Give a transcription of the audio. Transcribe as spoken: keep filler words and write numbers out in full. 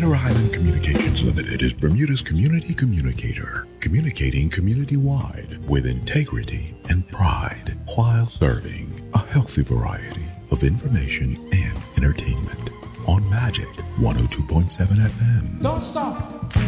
Treasure Island Communications Limited is Bermuda's community communicator, communicating community-wide with integrity and pride while serving a healthy variety of information and entertainment on Magic one oh two point seven F M. Don't stop.